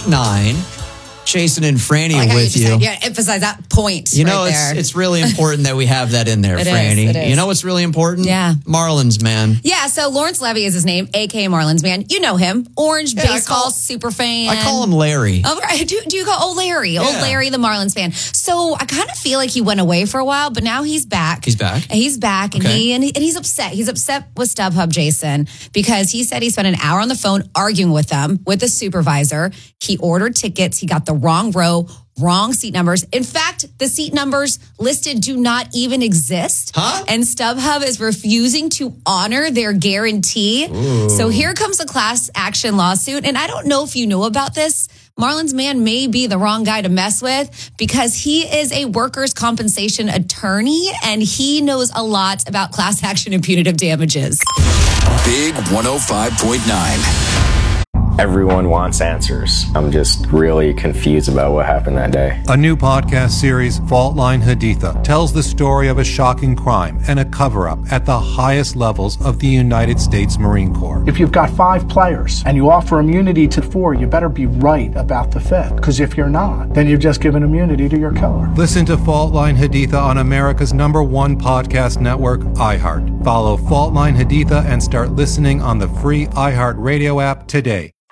105.9. Jason and Franny I like with you. Yeah, emphasize that point. You know, right there. it's really important that we have that in there, Franny. It is. You know what's really important? Yeah. Marlins, man. Yeah, so Lawrence Levy is his name, a.k.a. Marlins man. You know him. Orange baseball super fan. I call him Larry. Oh, right. Do you call Larry? Yeah. Old Larry, the Marlins fan. So I kind of feel like he went away for a while, but now he's back. He's back? He's back, and Okay. he's upset. He's upset with StubHub, Jason, because he said he spent an hour on the phone arguing with them, with the supervisor. He ordered tickets. He got the wrong row, wrong seat numbers. In fact, the seat numbers listed do not even exist. Huh? And StubHub is refusing to honor their guarantee. Ooh. So here comes a class action lawsuit. And I don't know if you know about this. Marlins man may be the wrong guy to mess with because he is a workers' compensation attorney and he knows a lot about class action and punitive damages. Big 105.9. Everyone wants answers. I'm just really confused about what happened that day. A new podcast series, Fault Line Haditha, tells the story of a shocking crime and a cover-up at the highest levels of the United States Marine Corps. If you've got 5 players and you offer immunity to 4, you better be right about the 5th. Because if you're not, then you've just given immunity to your killer. Listen to Fault Line Haditha on America's #1 podcast network, iHeart. Follow Fault Line Haditha and start listening on the free iHeart Radio app today.